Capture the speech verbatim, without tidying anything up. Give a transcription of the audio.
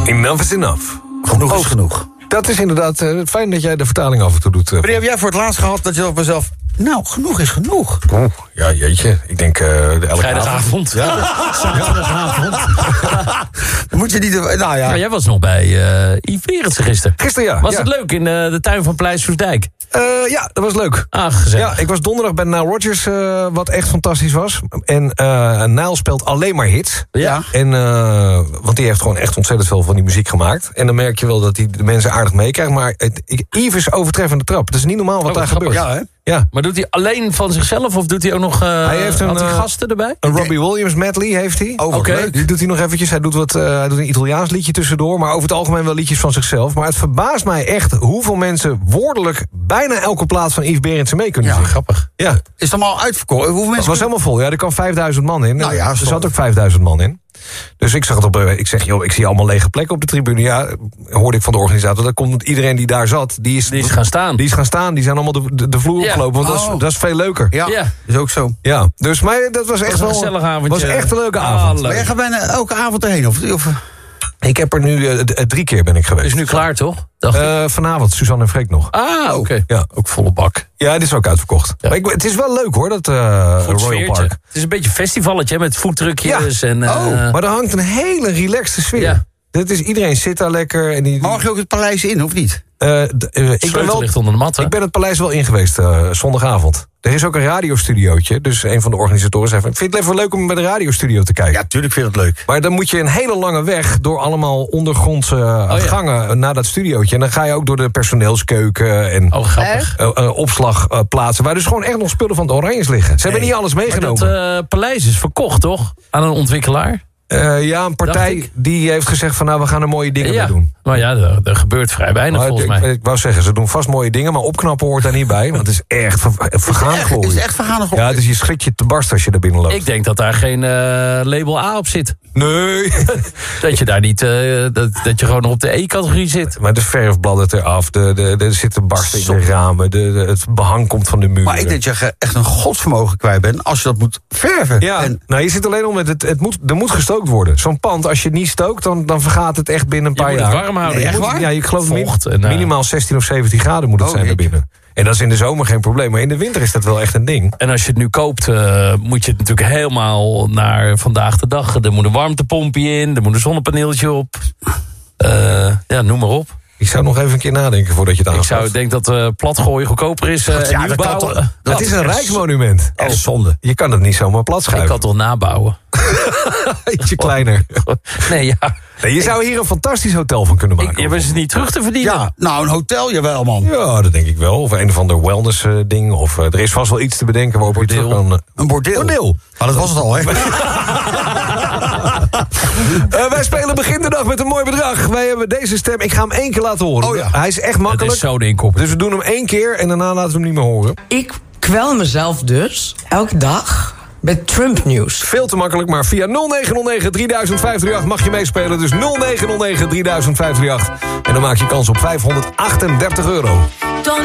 Enough is enough. Genoeg is genoeg. Dat is inderdaad uh, fijn dat jij de vertaling af en toe doet. Uh. Wanneer heb jij voor het laatst gehad dat je op mezelf... Nou, genoeg is genoeg. Oeh, ja, jeetje. Ik denk uh, de elke Vrijdagavond. Ja. Zaterdagavond. Dan moet je niet... Nou ja. Ja, jij was nog bij uh, Yves Berendsen gisteren. Gisteren, ja. Was ja. het leuk in uh, de tuin van Paleis Soestdijk? Uh, ja, dat was leuk. Ah, gezellig. Ja, ik was donderdag bij Nile Rodgers, uh, wat echt fantastisch was. En uh, Nile speelt alleen maar hits. Ja. En, uh, want die heeft gewoon echt ontzettend veel van die muziek gemaakt. En dan merk je wel dat hij de mensen aardig meekrijgt. Maar het, ik, Yves is overtreffende trap. Het is niet normaal wat Oh, daar grappig. gebeurt. Ja, hè? Ja. Maar doet hij alleen van zichzelf of doet hij ook nog... Uh, Hij heeft een, had hij uh, gasten erbij? Een Robbie Williams medley heeft hij. Oh, wat Oké. leuk. Die doet hij nog eventjes. Hij doet, wat, uh, hij doet een Italiaans liedje tussendoor. Maar over het algemeen wel liedjes van zichzelf. Maar het verbaast mij echt hoeveel mensen woordelijk bijna elke plaat van Yves Berendsen mee kunnen Ja, zingen. grappig. Ja, Is het allemaal uitverkocht? Hoeveel het mensen... was helemaal vol. Ja, er kwam vijfduizend man in. Nou ja, er stop. zat ook vijfduizend man in. Dus ik zag het op. uh, Ik zeg, joh, ik zie allemaal lege plekken op de tribune. Ja, hoorde ik van de organisator. Dat komt iedereen die daar zat. Die is, Die is gaan staan. Die is gaan staan. Die zijn allemaal de, de, de vloer Ja. opgelopen. Want dat, Oh. is, dat is veel leuker. Ja, Ja. is ook zo. Ja, dus maar dat was echt was een wel gezellig avondje. was echt een leuke Ah, avond. leuk. Maar jij gaat bijna elke avond erheen, of... of Ik heb er nu uh, d- uh, drie keer ben ik geweest. Is nu klaar, toch? Dacht ik. Uh, vanavond, Suzanne en Freek nog. Ah, oké. Ja. Ook volle bak. Ja, dit is ook uitverkocht. Ja. Maar ik, het is wel leuk hoor, dat uh, Goed Royal sfeertje. Park. Het is een beetje een festivalletje hè, met voetdrukjes. En, uh, Oh, Maar er hangt een hele relaxte sfeer. Ja. Dit is, iedereen zit daar lekker. En die, maar mag je ook het paleis in, of niet? uh, d- uh, ik, ben sleutel wel, ligt onder de mat, hè? ik ben het paleis wel in geweest uh, zondagavond. Er is ook een radiostudiootje. Dus een van de organisatoren zei van, ik vind het even leuk om bij de radiostudio te kijken. Ja, tuurlijk vind ik het leuk. Maar dan moet je een hele lange weg door allemaal ondergrondse uh, ja. gangen naar dat studiootje. En dan ga je ook door de personeelskeuken en Oh, grappig. uh, uh, opslagplaatsen. Waar dus gewoon echt nog spullen van de Oranjes liggen. Ze hebben niet alles Maar meegenomen. dat uh, paleis is verkocht, toch? Aan een ontwikkelaar? Uh, ja, een Dacht partij ik. die heeft gezegd van nou, we gaan er mooie dingen ja. mee doen. Maar ja, er, er gebeurt vrij weinig Maar volgens ik, mij. ik wou zeggen, ze doen vast mooie dingen, maar opknappen hoort daar niet bij. Want het is echt ver, vergaan Echt, glorie. is het echt vergaan Ja, het is je schrik je te barsten als je daar binnen loopt. Ik denk dat daar geen uh, label A op zit. Nee. Dat je daar niet, uh, dat, dat je gewoon nog op de E-categorie zit. Maar de verf bladdert eraf, de, de, de, er zitten barsten in de ramen, de, de, het behang komt van de muur. Maar ik denk dat je echt een godsvermogen kwijt bent als je dat moet verven. Ja, En, nou je zit alleen om met het, het moet, er moet gestookt worden. Zo'n pand, als je het niet stookt, dan, dan vergaat het echt binnen een Je paar moet jaar. het warm houden. Nee, Je je moet- moet- Ja, ik geloof min- Vocht en, uh, minimaal zestien of zeventien graden moet het Oh, zijn daar jeetje. binnen. En dat is in de zomer geen probleem, maar in de winter is dat wel echt een ding. En als je het nu koopt, uh, moet je het natuurlijk helemaal naar vandaag de dag. Er moet een warmtepompje in, er moet een zonnepaneeltje op. Uh, ja, noem maar op. Ik zou nog even een keer nadenken voordat je het Ik aanschaft. zou denken dat uh, platgooien goedkoper is. Uh, Ja, en dat nieuw kan bouwen. toch- Dat Dat is een echt rijksmonument. Oh, zonde. Je kan het niet zomaar plat Ik schuiven. kan toch nabouwen? Ietsje kleiner. Nee, ja. Nee, je zou hier een fantastisch hotel van kunnen maken. Ik, je bent ze niet terug te verdienen. Ja, nou, een hotel, jawel, man. Ja, dat denk ik wel. Of een of ander wellness eh, ding. Of eh, er is vast wel iets te bedenken waarop je terug kan... eh, Een bordeel. Bordeel. Maar dat was het al, hè? Uh, wij spelen begin de dag met een mooi bedrag. Wij hebben deze stem. Ik ga hem één keer laten horen. Oh ja. Hij is echt Het makkelijk. is zo de inkopper. Dus we doen hem één keer en daarna laten we hem niet meer horen. Ik kwel mezelf dus elke dag met Trump-nieuws. Veel te makkelijk, maar via nul negen nul negen drie vijf drie acht mag je meespelen. Dus nul negen nul negen drie vijf drie acht. En dan maak je kans op vijfhonderdachtendertig euro.